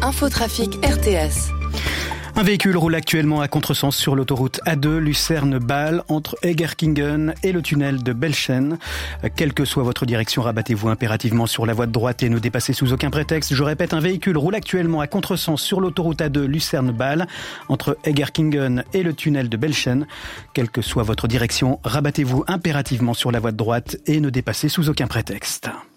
Infotrafic RTS. Un véhicule roule actuellement à contresens sur l'autoroute A2 Lucerne-Bâle entre Egerkingen et le tunnel de Belchen. Quelle que soit votre direction, rabattez-vous impérativement sur la voie de droite et ne dépassez sous aucun prétexte. Je répète, un véhicule roule actuellement à contresens sur l'autoroute A2 Lucerne-Bâle entre Egerkingen et le tunnel de Belchen. Quelle que soit votre direction, rabattez-vous impérativement sur la voie de droite et ne dépassez sous aucun prétexte.